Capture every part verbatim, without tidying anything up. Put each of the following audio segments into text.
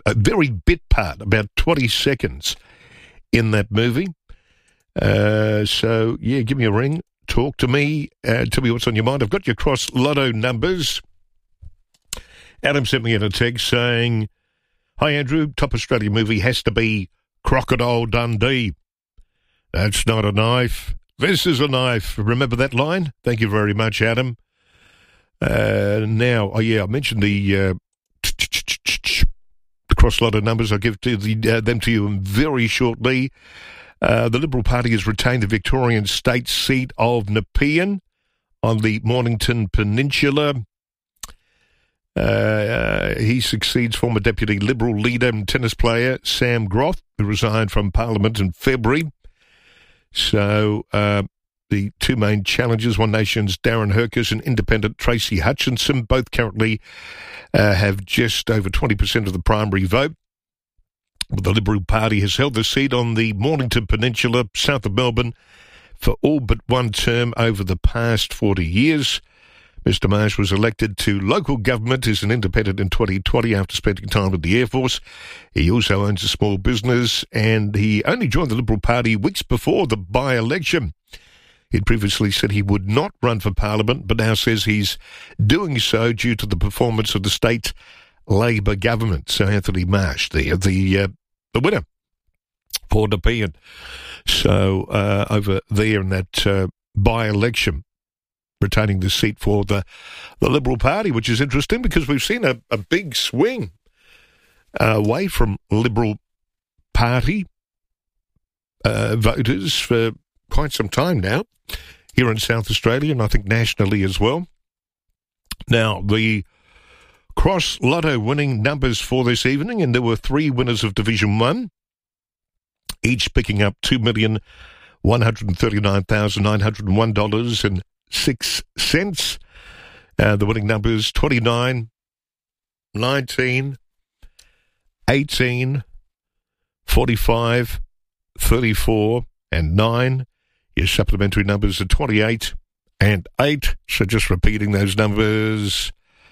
a very bit part, about twenty seconds in that movie. Uh, so, yeah, give me a ring. Talk to me. Uh, tell me what's on your mind. I've got your Cross Lotto numbers. Adam sent me in a text saying, "Hi, Andrew, top Australian movie has to be Crocodile Dundee. That's not a knife. This is a knife." Remember that line? Thank you very much, Adam. Uh, now, oh yeah, I mentioned the uh, the Cross Lotto numbers. I'll give to the, uh, them to you very shortly. Uh, the Liberal Party has retained the Victorian state seat of Nepean on the Mornington Peninsula. Uh, uh, he succeeds former Deputy Liberal leader and tennis player Sam Groth, who resigned from Parliament in February. So uh, the two main challengers, One Nation's Darren Herkes and Independent Tracy Hutchinson, both currently uh, have just over twenty percent of the primary vote. The Liberal Party has held the seat on the Mornington Peninsula, south of Melbourne, for all but one term over the past forty years. Mister Marsh was elected to local government as an independent in twenty twenty after spending time with the Air Force. He also owns a small business, and he only joined the Liberal Party weeks before the by-election. He'd previously said he would not run for Parliament, but now says he's doing so due to the performance of the state Labor government. So Anthony Marsh, the the uh, the winner for Nepean. So uh, over there in that uh, by-election, retaining the seat for the, the Liberal Party, which is interesting because we've seen a, a big swing uh, away from Liberal Party uh, voters for quite some time now here in South Australia, and I think nationally as well. Now, the Cross Lotto winning numbers for this evening, and there were three winners of Division One, each picking up two million one hundred thirty-nine thousand nine hundred one dollars and six cents. Uh, the winning numbers twenty-nine, nineteen, eighteen, forty-five, thirty-four, and nine. Your supplementary numbers are twenty-eight and eight. So just repeating those numbers,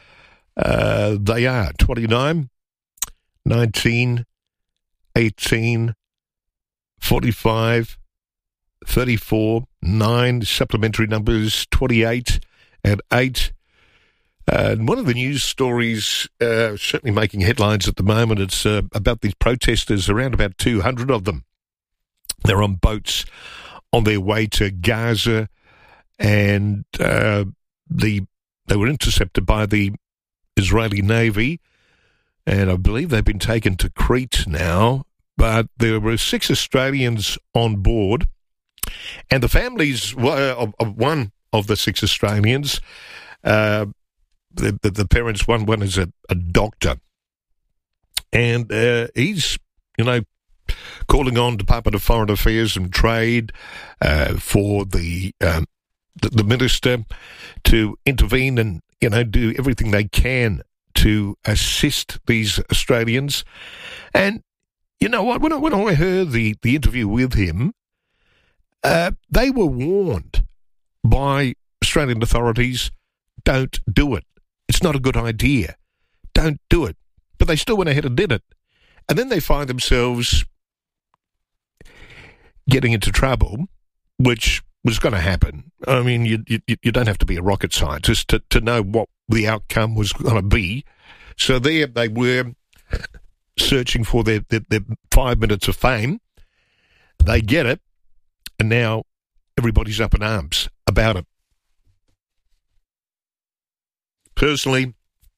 uh, they are twenty-nine, nineteen, eighteen, forty-five, thirty-four, nine, supplementary numbers twenty-eight and eight. Uh, and one of the news stories uh, certainly making headlines at the moment, it's uh, about these protesters, around about two hundred of them. They're on boats on their way to Gaza, and uh, the they were intercepted by the Israeli Navy, and I believe they've been taken to Crete now. But there were six Australians on board, and the families were of, of one of the six Australians, uh, the, the the parents, one one is a, a doctor, and uh, he's, you know, calling on Department of Foreign Affairs and Trade uh, for the, um, the the minister to intervene and, you know, do everything they can to assist these Australians. And you know what? When I, when I heard the, the interview with him, uh, they were warned by Australian authorities, don't do it. It's not a good idea. Don't do it. But they still went ahead and did it. And then they find themselves getting into trouble, which was going to happen. I mean, you, you, you don't have to be a rocket scientist to, to know what the outcome was going to be. So there they were, searching for their, their, their five minutes of fame. They get it, and now everybody's up in arms about it. Personally,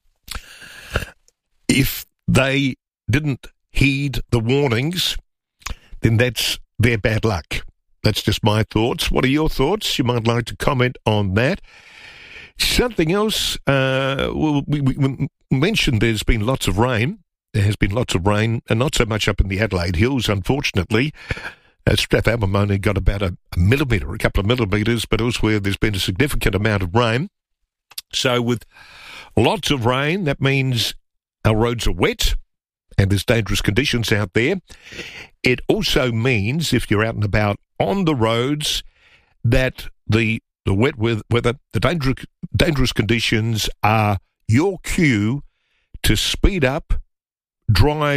if they didn't heed the warnings, then that's their bad luck. That's just my thoughts. What are your thoughts? You might like to comment on that. Something else, uh, well, we, we mentioned there's been lots of rain. There has been lots of rain, and not so much up in the Adelaide Hills, unfortunately. Uh, Strathalbyn only got about a, a millimetre, a couple of millimetres, but elsewhere there's been a significant amount of rain. So with lots of rain, that means our roads are wet and there's dangerous conditions out there. It also means, if you're out and about on the roads, that the the wet weather, the dangerous, dangerous conditions are your cue to speed up, drive